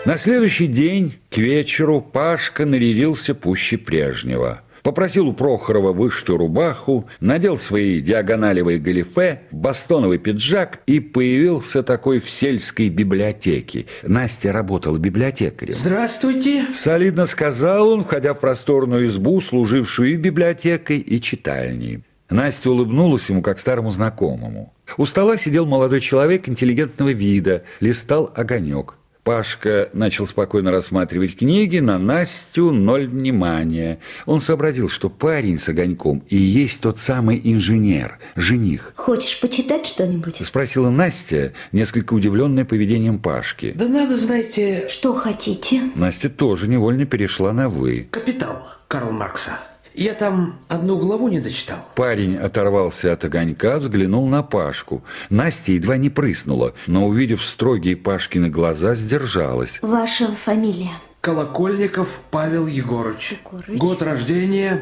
На следующий день к вечеру Пашка нарядился пуще прежнего. Попросил у Прохорова вышитую рубаху, надел свои диагоналевые галифе, бастоновый пиджак и появился такой в сельской библиотеке. Настя работала библиотекарем. Здравствуйте. Солидно сказал он, входя в просторную избу, служившую и библиотекой, и читальней. Настя улыбнулась ему, как старому знакомому. У стола сидел молодой человек интеллигентного вида, листал огонек. Пашка начал спокойно рассматривать книги, на Настю ноль внимания. Он сообразил, что парень с огоньком и есть тот самый инженер, жених. Хочешь почитать что-нибудь? Спросила Настя, несколько удивленная поведением Пашки. Да надо, знаете... Что хотите? Настя тоже невольно перешла на «вы». «Капитал» Карла Маркса. Я там одну главу не дочитал. Парень оторвался от огонька, взглянул на Пашку. Настя едва не прыснула, но, увидев строгие Пашкины глаза, сдержалась. Ваша фамилия? Колокольников Павел Егорыч. Год рождения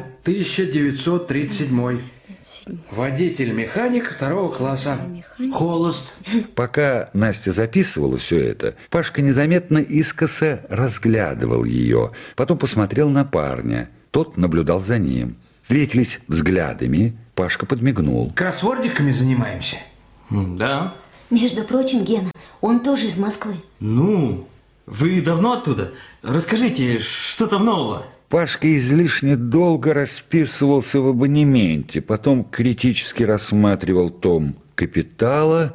1937. Водитель-механик 2 класса. Холост. Пока Настя записывала все это, Пашка незаметно искоса разглядывал ее. Потом посмотрел на парня. Тот наблюдал за ним. Встретились взглядами. Пашка подмигнул. Кроссвордиками занимаемся? Да. Между прочим, Гена, он тоже из Москвы. Ну, вы давно оттуда? Расскажите, что там нового? Пашка излишне долго расписывался в абонементе, потом критически рассматривал том «Капитала»,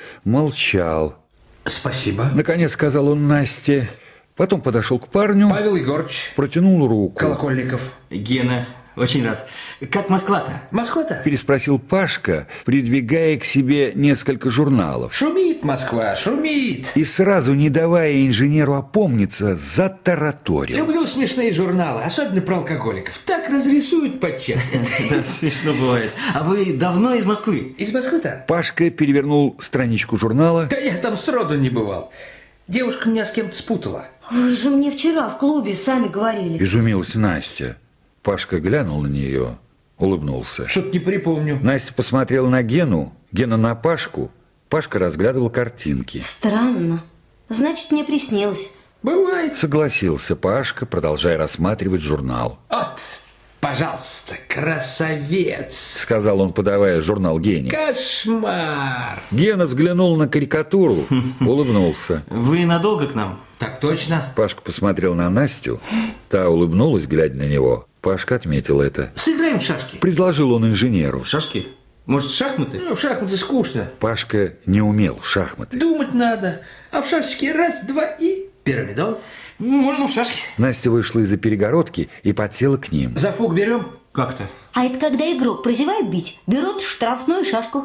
молчал. Спасибо. Наконец сказал он Насте. Потом подошел к парню. Павел Егорыч. Протянул руку. Колокольников. Гена, очень рад. Как Москва-то? Москва-то? Переспросил Пашка, придвигая к себе несколько журналов. Шумит Москва, шумит. И сразу, не давая инженеру опомниться, затараторил. Люблю смешные журналы, особенно про алкоголиков. Так разрисуют подчас. Да, смешно бывает. А вы давно из Москвы? Из Москвы-то? Пашка перевернул страничку журнала. Да я там сроду не бывал. Девушка меня с кем-то спутала. Вы же мне вчера в клубе сами говорили. Изумилась Настя. Пашка глянул на нее, улыбнулся. Что-то не припомню. Настя посмотрела на Гену, Гена на Пашку. Пашка разглядывал картинки. Странно. Значит, мне приснилось. Бывает. Согласился Пашка, продолжая рассматривать журнал. Вот, пожалуйста, красавец. Сказал он, подавая журнал Гене. Кошмар. Гена взглянул на карикатуру, улыбнулся. Вы надолго к нам? Так точно. Пашка посмотрел на Настю. Та улыбнулась, глядя на него. Пашка отметил это. Сыграем в шашки. Предложил он инженеру. В шашки? Может, в шахматы? Ну, в шахматы скучно. Пашка не умел в шахматы. Думать надо. А в шашечки раз, два и... пирамидон. Можно в шашки. Настя вышла из-за перегородки и подсела к ним. За фуг берем? Как-то. А это когда игрок прозевает бить, берут штрафную шашку.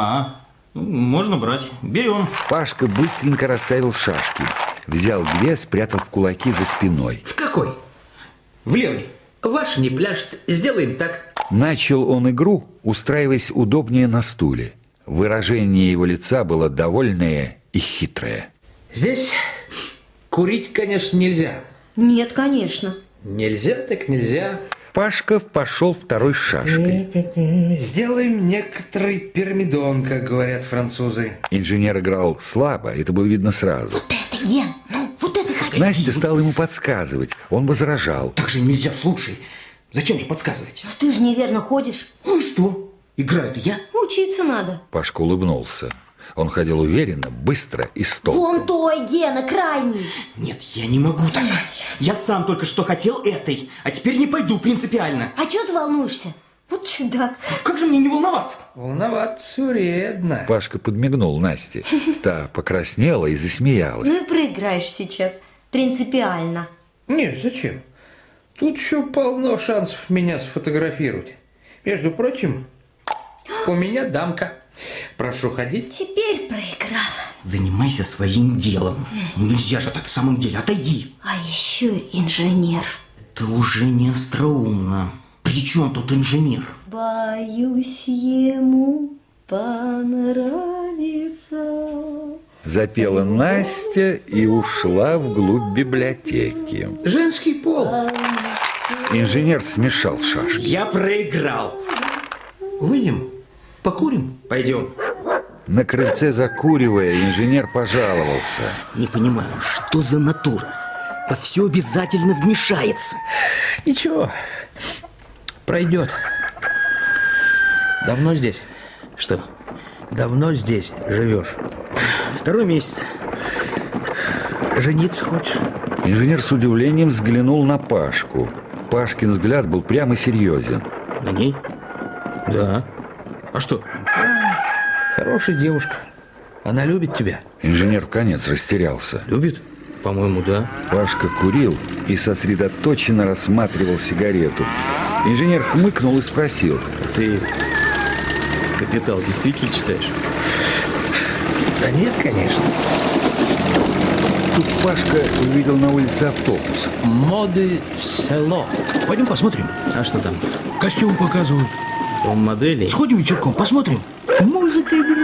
Можно брать. Берем. Пашка быстренько расставил шашки. Взял две, спрятал в кулаки за спиной. В какой? В левый. Ваш не пляшет. Сделаем так. Начал он игру, устраиваясь удобнее на стуле. Выражение его лица было довольное и хитрое. Здесь курить, конечно, нельзя. Нет, конечно. Нельзя так нельзя. Пашка пошел второй шашкой. Сделаем некоторый пирамидон, как говорят французы. Инженер играл слабо, это было видно сразу. Вот это, Ген, ну, вот это хочу. Настя стала ему подсказывать. Он возражал. Так же нельзя, слушай. Зачем же подсказывать? Ну, ты же неверно ходишь. Ну и что? Играю-то я. Учиться надо. Пашка улыбнулся. Он ходил уверенно, быстро и с толком. Вон той, Гена, крайний. Нет, я не могу так. Я сам только что хотел этой, а теперь не пойду принципиально. А чего ты волнуешься? Вот чудак. Как же мне не волноваться? Волноваться вредно. Пашка подмигнул Насте. Та покраснела и засмеялась. Ну и проиграешь сейчас. Принципиально. Нет, зачем? Тут еще полно шансов меня сфотографировать. Между прочим, у меня дамка. Прошу ходить. Теперь проиграла. Занимайся своим делом. Нельзя же так в самом деле. Отойди. А еще инженер. Это уже не остроумно. При чем тут инженер? Боюсь, ему понравится. Запела Настя и ушла вглубь библиотеки. Женский пол. Инженер смешал шашки. Я проиграл. Выйдем, покурим. Пойдем. На крыльце закуривая, инженер пожаловался. Не понимаю, что за натура? Во все обязательно вмешается. Ничего, пройдет. Давно здесь? Что? Давно здесь живешь? 2 месяц. Жениться хочешь? Инженер с удивлением взглянул на Пашку. Пашкин взгляд был прямо серьезен. На ней? Да. А что? Хорошая девушка. Она любит тебя. Инженер вконец растерялся. Любит? По-моему, да. Пашка курил и сосредоточенно рассматривал сигарету. Инженер хмыкнул и спросил. Ты «Капитал» действительно читаешь? Да нет, конечно. Тут Пашка увидел на улице автобус. Моды в село. Пойдем посмотрим. А что там? Костюм показывают. Дом моделей? Сходим вечерком, посмотрим. Музыка играет.